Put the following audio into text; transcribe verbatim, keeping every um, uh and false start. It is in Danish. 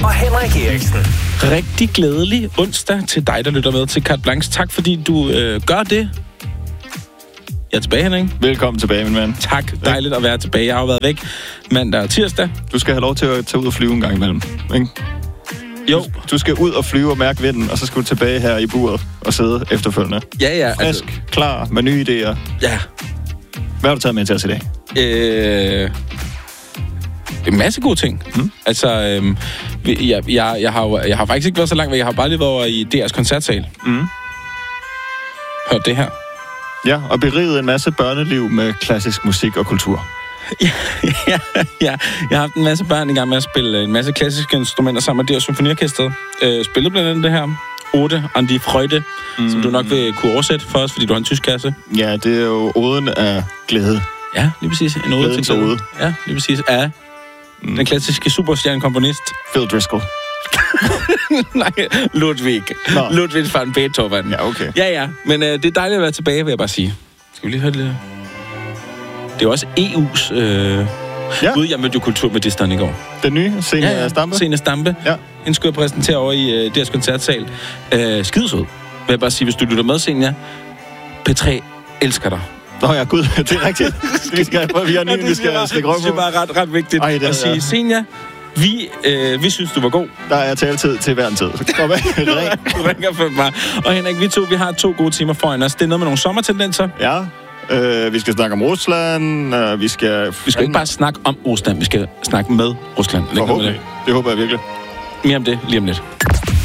og Henrik Eriksen. Rigtig glædelig onsdag til dig, der lytter med til Carte Blanche. Tak, fordi du øh, gør det. Jeg er tilbage, Henrik. Velkommen tilbage, min mand. Tak. Dejligt at være tilbage. Jeg har jo været væk mandag og tirsdag. Du skal have lov til at tage ud og flyve en gang imellem, ikke? Jo. Du, du skal ud og flyve og mærke vinden, og så skal du tilbage her i buret og sidde efterfølgende. Ja, ja. Frisk, altså, klar, med nye idéer. Ja. Hvad har du taget med til os i dag? Øh... En masse gode ting. Mm. Altså, øhm, jeg, jeg, jeg, har jo, jeg har faktisk ikke været så langt væk. Jeg har bare lige været over i D R's koncertsal. Mm. Hør det her. Ja, og beriget en masse børneliv med klassisk musik og kultur. ja, ja, ja, jeg har haft en masse børn i gang med at spille en masse klassiske instrumenter sammen med D R Symfoniorkestret. Øh, spillede blandt andet det her Ode an die Freude, mm. som du nok vil kunne oversætte for os, fordi du har en tysk kasse. Ja, det er jo oden af glæde. Ja, lige præcis. En ode Glædens til glæde. ode. Ja, lige præcis. Af mm. den klassiske superstjernekomponist. Phil Driscoll. Nej, Ludwig. Nå. Ludwig van Beethoven. Ja, okay. Ja, ja. Men øh, det er dejligt at være tilbage, vil jeg bare sige. Skal vi lige høre det? Det er jo også E U's... Øh... Ja. Gud, jeg mødte jo kulturministeren i går. Den nye, Zenia ja, ja. Stampe. Zenia Stampe. Ja. Hende skulle jeg præsentere over i uh, D R's koncertsal. Uh, skidesød. Vil jeg bare sige, hvis du lytter med, Zenia. P tre elsker dig. Nå ja, gud, det er rigtigt. Vi skal, vi har ny, vi skal stikke røv på. Det er bare ret, ret vigtigt Ej, det, at sige, ja. Zenia, vi, øh, vi synes, du var god. Der er taletid til hver en tid. Kom med. Du ringer for mig. Og Henrik, vi to, vi har to gode timer foran os. Det er noget med nogle sommertendenser. Ja. Øh, vi skal snakke om Rusland. Øh, vi skal... Vi skal ikke bare snakke om Rusland, vi skal snakke med Rusland. Forhåbentlig. Det håber jeg virkelig. Mere om det lige om lidt.